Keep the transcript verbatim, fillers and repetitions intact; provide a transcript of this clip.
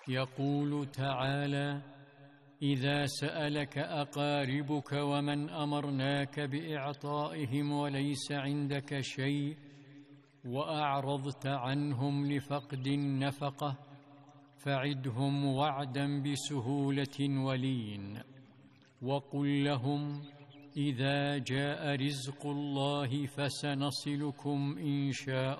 يقول تعالى: إذا سألك أقاربك ومن أمرناك بإعطائهم وليس عندك شيء وأعرضت عنهم لفقد النفقة فعدهم وعدا بسهولة ولين، وقل لهم: إذا جاء رزق الله فسنصلكم إن شاء